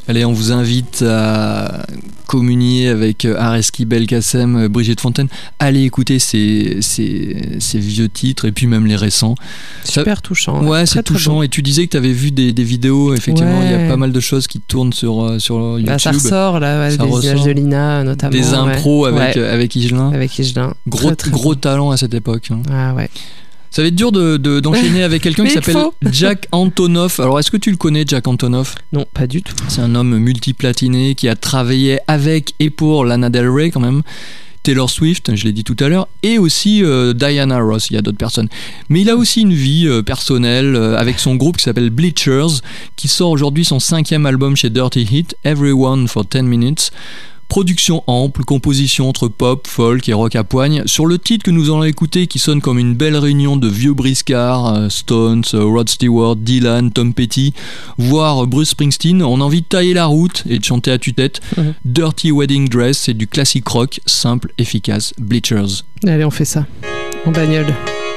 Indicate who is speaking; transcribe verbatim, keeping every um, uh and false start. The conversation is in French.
Speaker 1: Allez, on vous invite à communier avec Areski Belkacem, Brigitte Fontaine. Allez écouter ces, ces, ces vieux titres et puis même les récents.
Speaker 2: Super
Speaker 1: Ça,
Speaker 2: touchant.
Speaker 1: Ouais,
Speaker 2: très,
Speaker 1: c'est
Speaker 2: très
Speaker 1: touchant.
Speaker 2: beau.
Speaker 1: Et tu disais que tu avais vu des, des vidéos. Effectivement, il
Speaker 2: ouais.
Speaker 1: y a pas mal de choses qui tournent sur, sur YouTube.
Speaker 2: Bah, ça ressort, là, ouais,
Speaker 1: Ça
Speaker 2: des
Speaker 1: ressort.
Speaker 2: images de Lina, notamment.
Speaker 1: Des impros
Speaker 2: ouais.
Speaker 1: avec,
Speaker 2: Ouais.
Speaker 1: avec Higelin.
Speaker 2: Avec Higelin.
Speaker 1: Gros,
Speaker 2: Très, très
Speaker 1: gros
Speaker 2: bon.
Speaker 1: talent à cette époque. Hein.
Speaker 2: Ah ouais.
Speaker 1: Ça va être dur de, de, d'enchaîner avec quelqu'un qui
Speaker 2: Mais il
Speaker 1: s'appelle
Speaker 2: faut.
Speaker 1: Jack Antonoff. Alors, est-ce que tu le connais, Jack Antonoff ?
Speaker 2: Non, pas du tout.
Speaker 1: C'est un homme multiplatiné qui a travaillé avec et pour Lana Del Rey quand même, Taylor Swift, je l'ai dit tout à l'heure, et aussi euh, Diana Ross, il y a d'autres personnes. Mais il a aussi une vie euh, personnelle euh, avec son groupe qui s'appelle Bleachers, qui sort aujourd'hui son cinquième album chez Dirty Hit, Everyone for ten minutes. Production ample, composition entre pop, folk et rock à poigne. Sur le titre que nous allons écouter, qui sonne comme une belle réunion de vieux briscards, euh, Stones, euh, Rod Stewart, Dylan, Tom Petty, voire euh, Bruce Springsteen, on a envie de tailler la route et de chanter à tue-tête. Mmh. Dirty Wedding Dress, c'est du classique rock, simple, efficace. Bleachers.
Speaker 2: Allez, on fait ça. En bagnole.